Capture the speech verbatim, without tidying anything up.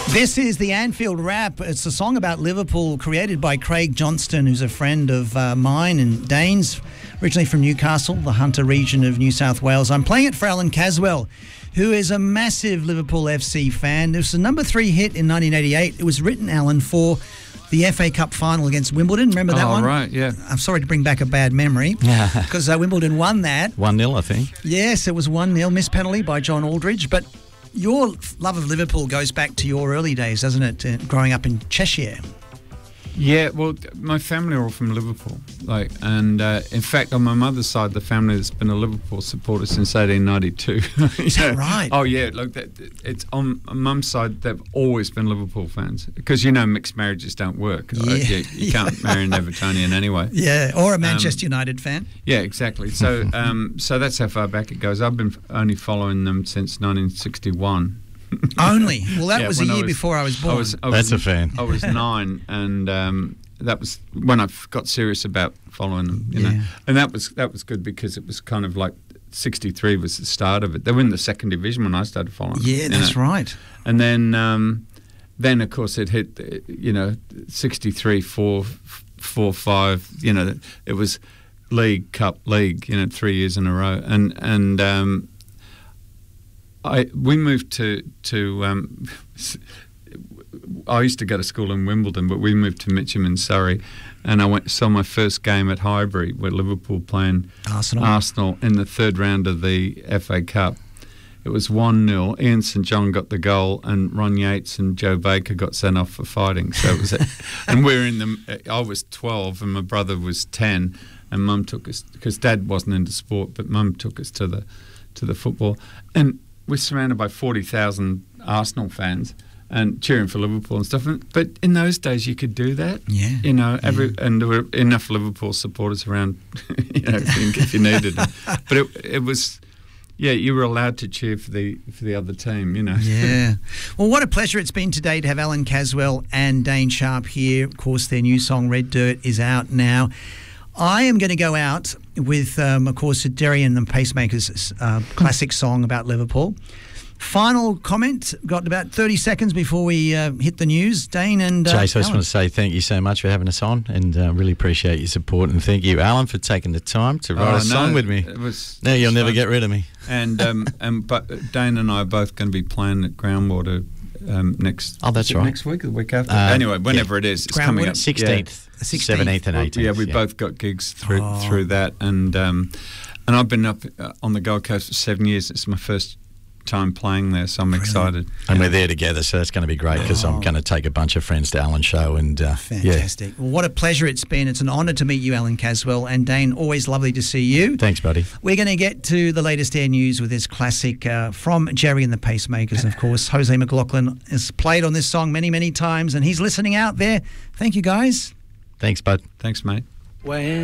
This is the Anfield Rap. It's a song about Liverpool created by Craig Johnston, who's a friend of uh, mine and Dane's, originally from Newcastle, the Hunter region of New South Wales. I'm playing it for Alan Caswell, who is a massive Liverpool F C fan. It was the number three hit in nineteen eighty-eight. It was written, Alan, for the F A Cup final against Wimbledon. Remember that oh, one? Oh, right, yeah. I'm sorry to bring back a bad memory because uh, Wimbledon won that. one nil, I think. Yes, it was one nil, missed penalty by John Aldridge. But your love of Liverpool goes back to your early days, doesn't it, uh, growing up in Cheshire? Yeah, well, my family are all from Liverpool, like, and uh, in fact, on my mother's side, the family that's been a Liverpool supporter since eighteen ninety-two. Is that right? Oh yeah, look, that, it's on mum's side. They've always been Liverpool fans because you know mixed marriages don't work. Yeah. Like, you, you can't marry an Evertonian anyway. Yeah, or a Manchester um, United fan. Yeah, exactly. So, um, so that's how far back it goes. I've been only following them since nineteen sixty-one. Only? Well, that yeah, was a year was, before I was born. I was, I was, That's a fan. I was nine, and um, that was when I got serious about following them. You Yeah. know, and that was that was good because it was kind of like sixty-three was the start of it. They were in the second division when I started following them. Yeah, that's know? right. And then, um, then of course it hit. You know, sixty-three, four, four, five. You know, it was league, cup, league. You know, three years in a row, and and. Um, I we moved to to um, I used to go to school in Wimbledon, but we moved to Mitcham in Surrey, and I went saw my first game at Highbury where Liverpool playing Arsenal. Arsenal in the third round of the F A Cup. It was one nil. Ian St John got the goal, and Ron Yates and Joe Baker got sent off for fighting. So it was, a, and we were in the. I was twelve, and my brother was ten, and Mum took us because Dad wasn't into sport, but Mum took us to the to the football, and we're surrounded by forty thousand Arsenal fans and cheering for Liverpool and stuff. But in those days, you could do that. Yeah. You know, every yeah. and there were enough Liverpool supporters around, you know, if you needed it. But it, it was, yeah, you were allowed to cheer for the for the other team, you know. Yeah. Well, what a pleasure it's been today to have Alan Caswell and Dane Sharp here. Of course, their new song, Red Dirt, is out now. I am going to go out with, um, of course, Derry and the Pacemakers' uh, classic song about Liverpool. Final comment, got about thirty seconds before we uh, hit the news. Dane and uh, Jace, I just Alan. want to say thank you so much for having us on, and uh, really appreciate your support. And thank you, Alan, for taking the time to write Oh, a song no, with me. It was, Now you'll it was never fun. get rid of me. And um, and but Dane and I are both going to be playing at Groundwater um, next. Oh, that's is it right. Next week or the week after. Uh, anyway, whenever yeah. it is, it's Groundwater? coming up. sixteenth, sixteenth. seventeenth and Well, eighteenth. yeah, we both got gigs through Oh. through that, and um, and I've been up uh, on the Gold Coast for seven years. It's my first time playing there, so I'm Brilliant. excited. And Yeah. we're there together, so that's going to be great because Oh. I'm going to take a bunch of friends to Alan's show. And uh, Fantastic. Well, what a pleasure it's been. It's an honour to meet you, Alan Caswell. And Dane, always lovely to see you. yeah. Thanks, buddy. We're going to get to the latest air news with this classic uh, from Jerry and the Pacemakers. And of course, Jose McLaughlin has played on this song many, many times, and he's listening out there. Thank you, guys. Thanks, bud. Thanks, mate. When